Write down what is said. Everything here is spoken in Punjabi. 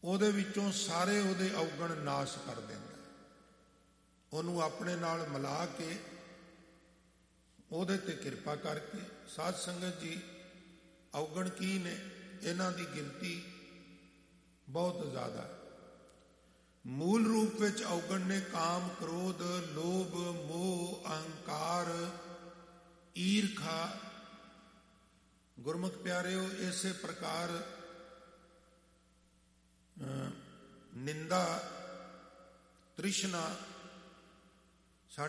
ਉਹਦੇ ਵਿੱਚੋਂ ਸਾਰੇ ਉਹਦੇ ਔਗਣ ਨਾਸ਼ ਕਰ ਦਿੰਦਾ। ਉਹਨੂੰ ਆਪਣੇ ਨਾਲ ਮਿਲਾ ਕੇ ਉਹਦੇ ਤੇ ਕਿਰਪਾ ਕਰਕੇ। ਸਾਧ ਸੰਗਤ ਜੀ, ਔਗਣ ਕੀ ਨੇ? ਇਹਨਾਂ ਦੀ ਗਿਣਤੀ ਬਹੁਤ ਜ਼ਿਆਦਾ ਹੈ। ਮੂਲ ਰੂਪ ਵਿੱਚ ਔਗਣ ਨੇ ਕਾਮ, ਕ੍ਰੋਧ, ਲੋਭ, ਮੋਹ, ਅਹੰਕਾਰ, ਈਰਖਾ। ਗੁਰਮੁਖ ਪਿਆਰਿਓ, ਇਸੇ ਪ੍ਰਕਾਰ ਨਿੰਦਾ, ਤ੍ਰਿਸ਼ਨਾ,